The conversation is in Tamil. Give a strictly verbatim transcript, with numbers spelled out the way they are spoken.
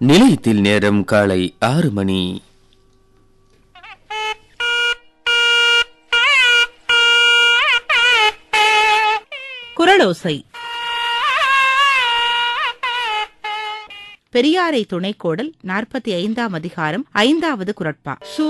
நிலையத்தில் நேரம் காலை ஆறு மணி. குறளோசை. பெரியாரை துணைக்கோடல் நாற்பத்தி ஐந்தாம் அதிகாரம் ஐந்தாவது குறட்பா.